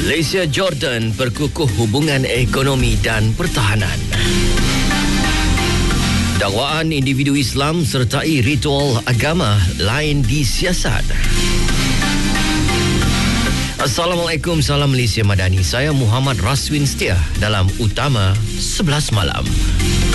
Malaysia Jordan perkukuh hubungan ekonomi dan pertahanan. Dakwaan individu Islam sertai ritual agama lain disiasat. Assalamualaikum, salam Malaysia Madani. Saya Muhammad Raswin Setia dalam Utama 11 Malam.